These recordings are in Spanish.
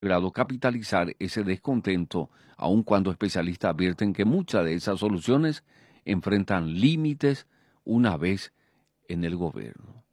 logrado capitalizar ese descontento, aun cuando especialistas advierten que muchas de esas soluciones enfrentan límites una vez en el gobierno.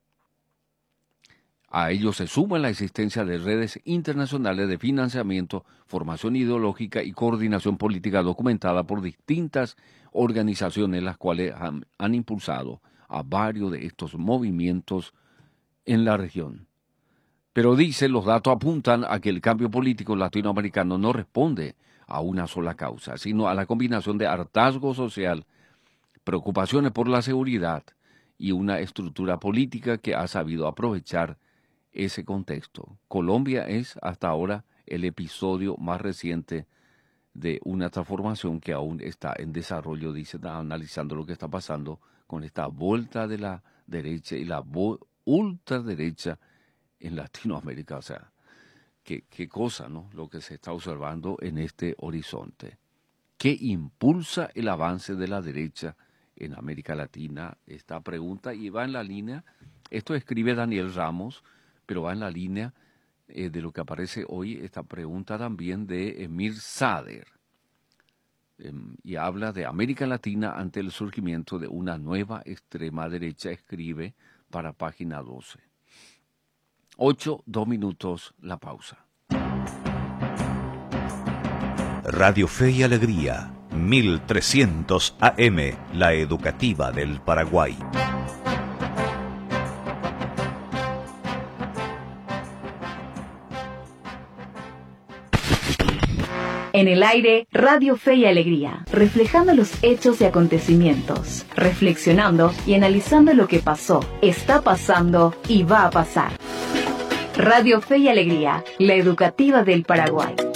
A ello se suma la existencia de redes internacionales de financiamiento, formación ideológica y coordinación política documentada por distintas organizaciones, las cuales han impulsado a varios de estos movimientos en la región. Pero dice, los datos apuntan a que el cambio político latinoamericano no responde a una sola causa, sino a la combinación de hartazgo social, preocupaciones por la seguridad y una estructura política que ha sabido aprovechar ese contexto. Colombia es hasta ahora el episodio más reciente de una transformación que aún está en desarrollo, dice, analizando lo que está pasando con esta vuelta de la derecha y la ultraderecha en Latinoamérica. O sea, qué cosa, ¿no? Lo que se está observando en este horizonte. ¿Qué impulsa el avance de la derecha en América Latina? Esta pregunta, y va en la línea, esto escribe Daniel Ramos, pero va en la línea de lo que aparece hoy, esta pregunta también de Emir Sader, y habla de América Latina ante el surgimiento de una nueva extrema derecha, escribe para página 12. 8, 2 minutos, la pausa. Radio Fe y Alegría, 1300 AM, la educativa del Paraguay. En el aire, Radio Fe y Alegría, reflejando los hechos y acontecimientos, reflexionando y analizando lo que pasó, está pasando y va a pasar. Radio Fe y Alegría, la educativa del Paraguay.